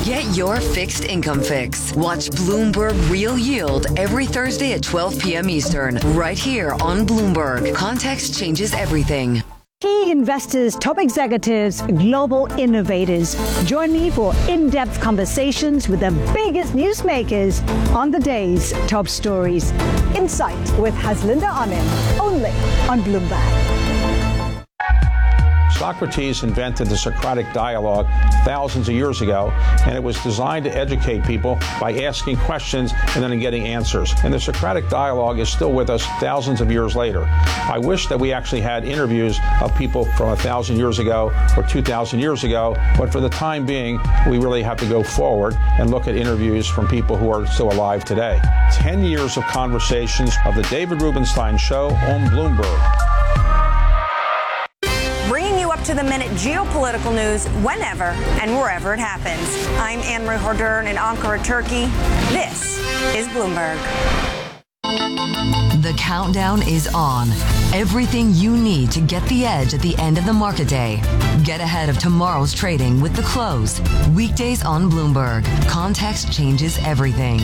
Get your fixed income fix. Watch Bloomberg Real Yield every Thursday at 12 p.m. Eastern, right here on Bloomberg. Context changes everything. Key investors, top executives, global innovators. Join me for in-depth conversations with the biggest newsmakers on the day's top stories. Insight with Haslinda Anim, only on Bloomberg. Socrates invented the Socratic dialogue thousands of years ago, and it was designed to educate people by asking questions and then getting answers. And the Socratic dialogue is still with us thousands of years later. I wish that we actually had interviews of people from 1,000 years ago or 2,000 years ago, but for the time being, we really have to go forward and look at interviews from people who are still alive today. 10 years of conversations of the David Rubenstein Show on Bloomberg. To the minute geopolitical news whenever and wherever it happens. I'm Anne-Marie Hordern in Ankara, Turkey. This is Bloomberg. The countdown is on. Everything you need to get the edge at the end of the market day. Get ahead of tomorrow's trading with The Close. Weekdays on Bloomberg. Context changes everything.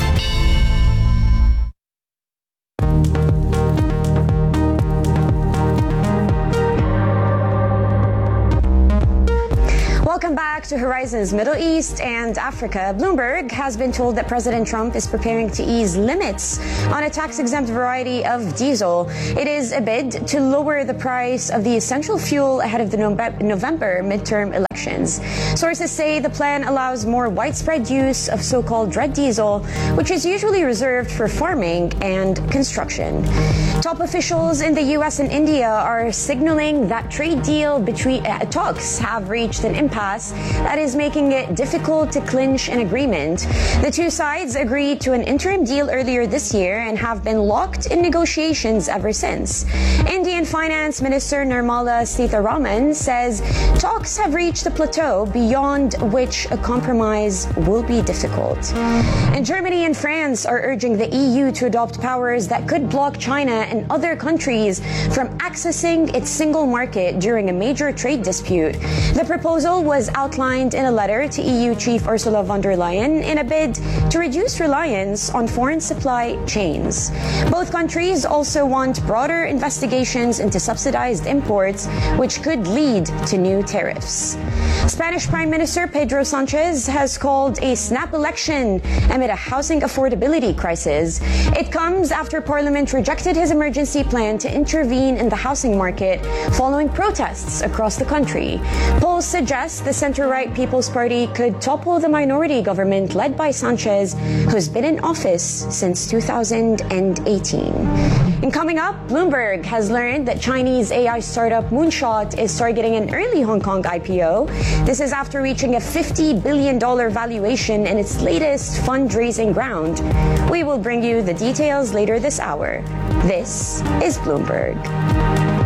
Welcome back to Horizons Middle East and Africa. Bloomberg has been told that President Trump is preparing to ease limits on a tax-exempt variety of diesel. It is a bid to lower the price of the essential fuel ahead of the November midterm elections. Sources say the plan allows more widespread use of so-called red diesel, which is usually reserved for farming and construction. Top officials in the U.S. and India are signaling that trade deal between talks have reached an impasse that is making it difficult to clinch an agreement. The two sides agreed to an interim deal earlier this year and have been locked in negotiations ever since. Indian Finance Minister Nirmala Sitharaman says talks have reached a plateau beyond which a compromise will be difficult. And Germany and France are urging the EU to adopt powers that could block China and other countries from accessing its single market during a major trade dispute. The proposal was outlined in a letter to EU Chief Ursula von der Leyen in a bid to reduce reliance on foreign supply chains. Both countries also want broader investigations into subsidized imports, which could lead to new tariffs. Spanish Prime Minister Pedro Sanchez has called a snap election amid a housing affordability crisis. It comes after Parliament rejected his emergency plan to intervene in the housing market following protests across the country. Polls suggest the center-right People's Party could topple the minority government led by Sanchez, who's been in office since 2018. And coming up, Bloomberg has learned that Chinese AI startup Moonshot is targeting an early Hong Kong IPO. This is after reaching a $50 billion valuation in its latest fundraising round. We will bring you the details later this hour. This is Bloomberg.